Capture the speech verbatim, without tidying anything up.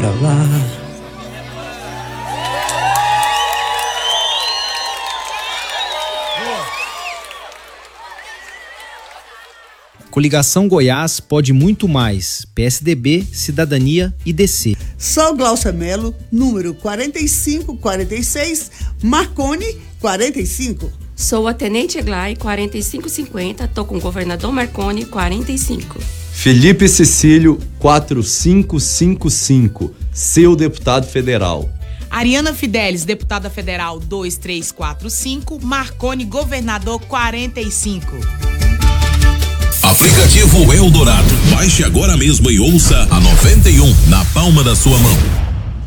calar. Coligação Goiás pode muito mais. P S D B, Cidadania e D C. Sou Glaucia Melo, número quarenta e cinco quarenta e seis, Marconi quarenta e cinco. Sou a Tenente Eglai, quarenta e cinco cinquenta, tô com o governador Marconi, quarenta e cinco. Felipe Cecílio, quatro cinco cinco cinco, seu deputado federal. Ariana Fidelis, deputada federal, dois três quatro cinco, Marconi, governador, quarenta e cinco. Aplicativo Eldorado. Baixe agora mesmo e ouça a noventa e um na palma da sua mão.